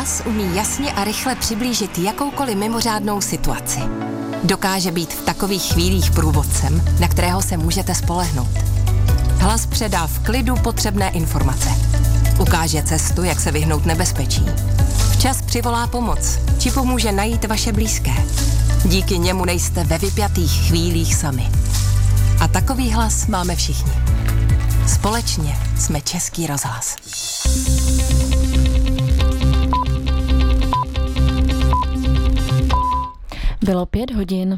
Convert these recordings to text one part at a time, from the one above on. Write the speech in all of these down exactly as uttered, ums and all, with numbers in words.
hlas umí jasně a rychle přiblížit jakoukoliv mimořádnou situaci. Dokáže být v takových chvílích průvodcem, na kterého se můžete spolehnout. Hlas předá v klidu potřebné informace. Ukáže cestu, jak se vyhnout nebezpečí. Včas přivolá pomoc, či pomůže najít vaše blízké. Díky němu nejste ve vypjatých chvílích sami. A takový hlas máme všichni. Společně jsme Český rozhlas. Bylo pět hodin.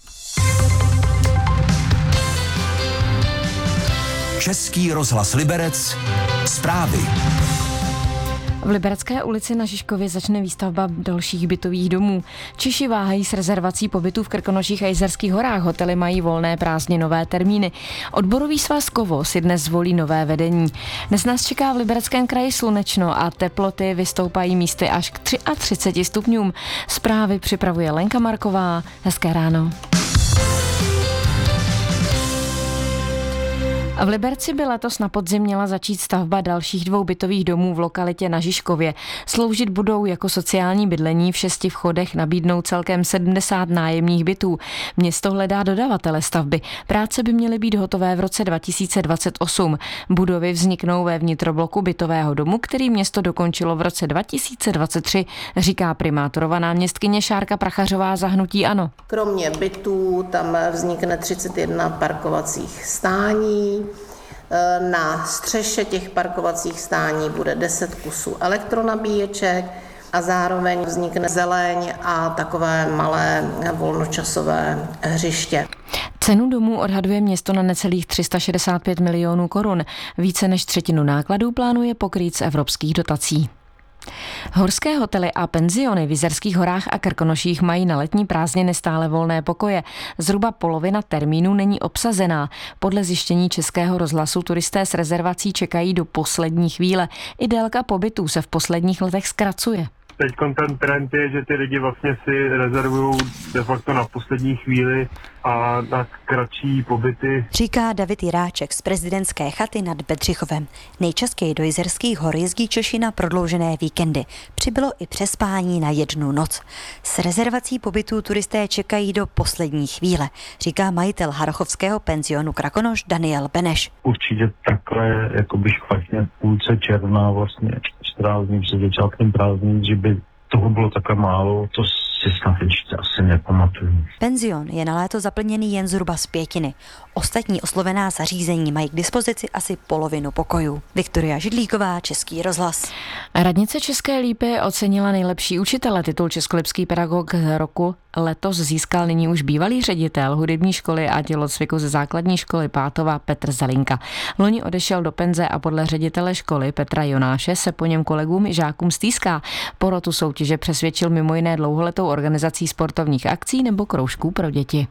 Český rozhlas Liberec. Zprávy. V Liberecké ulici na Žižkově začne výstavba dalších bytových domů. Češi váhají s rezervací pobytu v Krkonoších a Jizerských horách. Hotely mají volné prázdninové termíny. Odborový svaz Kovo si dnes zvolí nové vedení. Dnes nás čeká v Libereckém kraji slunečno a teploty vystoupají místy až k třiatřiceti třemi stupňům. Zprávy připravuje Lenka Marková. Hezké ráno. V Liberci by letos na podzim měla začít stavba dalších dvou bytových domů v lokalitě na Žižkově. Sloužit budou jako sociální bydlení, v šesti vchodech nabídnou celkem sedmdesát nájemních bytů. Město hledá dodavatele stavby. Práce by měly být hotové v roce dva tisíce dvacet osm. Budovy vzniknou ve vnitrobloku bytového domu, který město dokončilo v roce dva tisíce dvacet tři, říká primátorova náměstkyně Šárka Prachařová za hnutí ANO. Kromě bytů tam vznikne třicet jedna parkovacích stání. Na střeše těch parkovacích stání bude deset kusů elektronabíječek a zároveň vznikne zeleň a takové malé volnočasové hřiště. Cenu domů odhaduje město na necelých tři sta šedesát pět milionů korun. Více než třetinu nákladů plánuje pokrýt z evropských dotací. Horské hotely a penziony v Jizerských horách a Krkonoších mají na letní prázdniny stále volné pokoje. Zhruba polovina termínů není obsazená. Podle zjištění Českého rozhlasu turisté s rezervací čekají do poslední chvíle. I délka pobytů se v posledních letech zkracuje. Teď ten trend je, že ty lidi vlastně si rezervují de facto na poslední chvíli a na kratší pobyty. Říká David Jiráček z prezidentské chaty nad Bedřichovem. Nejčastěji do Jizerských hor jezdí Češi na prodloužené víkendy. Přibylo i přespání na jednu noc. S rezervací pobytů turisté čekají do poslední chvíle, říká majitel harochovského penzionu Krakonoš Daniel Beneš. Určitě takhle jakoby špatně v půlce června vlastně prázdním se začátkem prázdnin, že by toho bylo takhle málo, to si snad ještě asi nepamatuju. Penzion je na léto zaplněný jen zhruba z pětiny. Ostatní oslovená zařízení mají k dispozici asi polovinu pokojů. Viktoria Židlíková, Český rozhlas. Radnice České Lípy ocenila nejlepší učitele. Titul Českolipský pedagog roku letos získal nyní už bývalý ředitel hudební školy a tělocviku ze základní školy Pátova Petr Zelinka. Loni odešel do penze a podle ředitele školy Petra Jonáše se po něm kolegům i žákům stýská. Porotu soutěže přesvědčil mimo jiné dlouholetou organizací sportovních akcí nebo kroužků pro děti.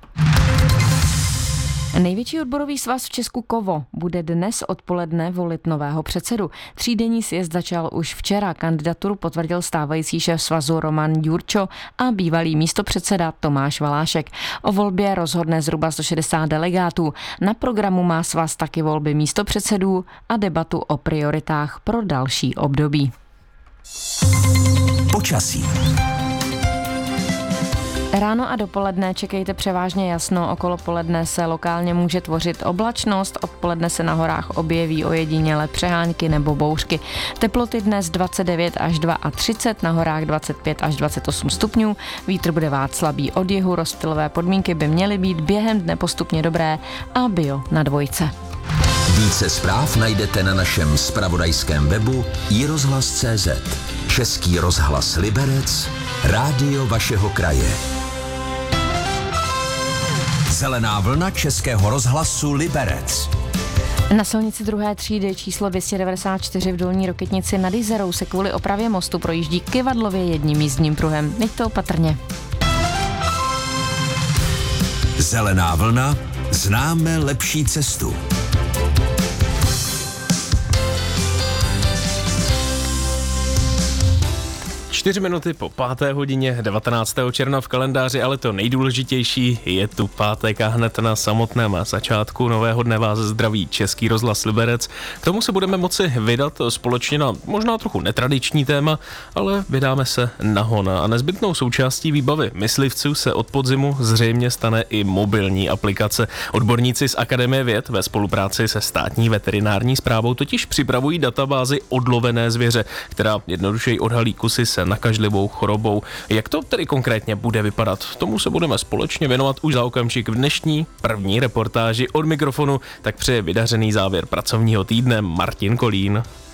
Největší odborový svaz v Česku Kovo bude dnes odpoledne volit nového předsedu. Třídenní sjezd začal už včera. Kandidaturu potvrdil stávající šéf svazu Roman Jurčo a bývalý místopředseda Tomáš Valášek. O volbě rozhodne zhruba sto šedesát delegátů. Na programu má svaz taky volby místopředsedů a debatu o prioritách pro další období. Počasí. Ráno a dopoledne čekejte převážně jasno, okolo poledne se lokálně může tvořit oblačnost, odpoledne se na horách objeví ojediněle přehánky nebo bouřky. Teploty dnes dvacet devět až třicet dva, na horách dvacet pět až dvacet osm stupňů, vítr bude vát slabý od jihu, rozptylové podmínky by měly být během dne postupně dobré a bio na dvojce. Více zpráv najdete na našem zpravodajském webu i rozhlas tečka cé zet. Český rozhlas Liberec, rádio vašeho kraje. Zelená vlna Českého rozhlasu Liberec. Na silnici druhé třídy číslo dvě stě devadesát čtyři v Dolní Rokitnici nad Jizerou se kvůli opravě mostu projíždí kyvadlově jedním jízdním pruhem. Neďte opatrně. Zelená vlna, známe lepší cestu. Čtyři minuty po páté hodině devatenáctého června v kalendáři, ale to nejdůležitější je tu pátek a hned na samotném začátku nového dne vás zdraví Český rozhlas Liberec. K tomu se budeme moci vydat společně na možná trochu netradiční téma, ale vydáme se na hona a nezbytnou součástí výbavy myslivců se od podzimu zřejmě stane i mobilní aplikace. Odborníci z Akademie věd ve spolupráci se státní veterinární správou totiž připravují databázi odlovené zvěře, která jednodušeji odhalí kusy se nakažlivou chorobou. Jak to tedy konkrétně bude vypadat? Tomu se budeme společně věnovat už za okamžik v dnešní první reportáži. Od mikrofonu tak přeje vydařený závěr pracovního týdne Martin Kolín.